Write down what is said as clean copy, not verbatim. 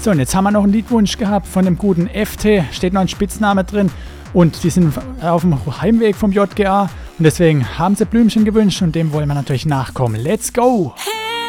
So, und jetzt haben wir noch einen Liedwunsch gehabt von dem guten FT. Steht noch ein Spitzname drin. Und die sind auf dem Heimweg vom JGA. Und deswegen haben sie Blümchen gewünscht und dem wollen wir natürlich nachkommen. Let's go! Hey!